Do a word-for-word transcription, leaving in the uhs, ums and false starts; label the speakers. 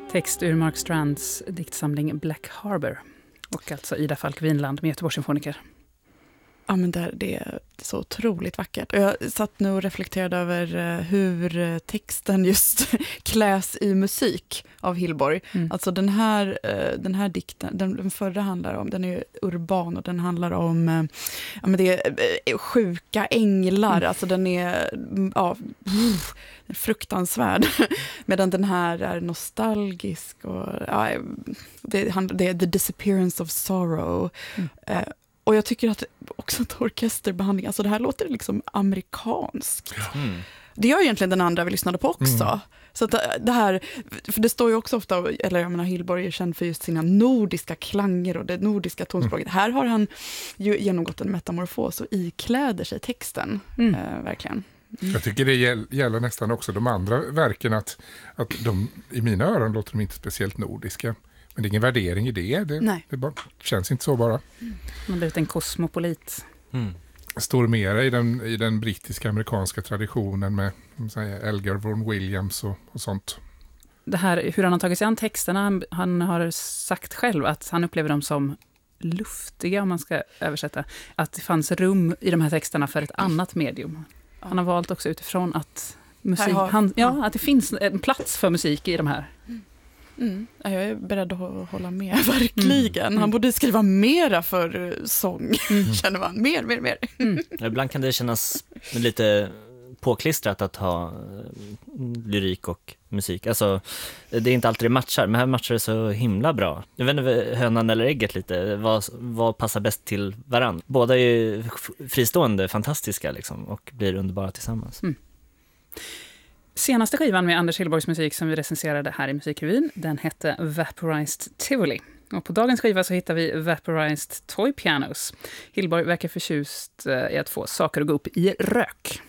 Speaker 1: Text ur Mark Strands diktsamling Black Harbor. Och alltså Ida Falk Winland med Göteborgssymfoniker.
Speaker 2: Ja, men det, det är så otroligt vackert. Och jag satt nu och reflekterade över hur texten just kläs i musik av Hillborg. Mm. Alltså den här, den här dikten, den, den förra handlar om, den är urban och den handlar om ja, men det är sjuka änglar. Mm. Alltså den är ja, fruktansvärd. Medan den här är nostalgisk och ja, det, det är The Disappearance of Sorrow. Mm. Eh, Och jag tycker att också att orkesterbehandling, alltså det här låter liksom amerikanskt. Mm. Det gör egentligen den andra vi lyssnade på också. Mm. Så att det här, för det står ju också ofta, eller jag menar Hillborg är känd för just sina nordiska klanger och det nordiska tonspråket. Mm. Här har han ju genomgått en metamorfos och ikläder sig texten, mm. eh, verkligen.
Speaker 3: Mm. Jag tycker det gäller nästan också de andra verken att, att de, i mina öron låter de inte speciellt nordiska. Men det är ingen värdering i det. Det, det bara, känns inte så bara.
Speaker 1: Mm. Man har blivit en kosmopolit.
Speaker 3: Mm. Står mera i den, i den brittiska amerikanska traditionen med säga, Elgar Vaughan Williams och, och sånt.
Speaker 1: Det här, hur han har tagit sig an texterna, han, han har sagt själv att han upplever dem som luftiga, om man ska översätta. Att det fanns rum i de här texterna för ett annat medium. Ja. Han har valt också utifrån att, musik, har, han, ja, att det finns en plats för musik i de här.
Speaker 2: Mm. Mm. Jag är beredd att hålla med, verkligen. Mm. Han borde skriva mera för sång, mm. känner man. Mer, mer, mer.
Speaker 4: Mm. Ibland kan det kännas lite påklistrat att ha lyrik och musik. Alltså, det är inte alltid det matchar, men här matchar det så himla bra. Jag vet inte, hönan eller ägget lite, vad, vad passar bäst till varann? Båda är ju fristående, fantastiska liksom, och blir underbara tillsammans. Mm.
Speaker 1: Senaste skivan med Anders Hillborgs musik som vi recenserade här i Musikrevyn, den hette Vaporized Tivoli. Och på dagens skiva så hittar vi Vaporized Toy Pianos. Hillborg verkar förtjust i att få saker att gå upp i rök.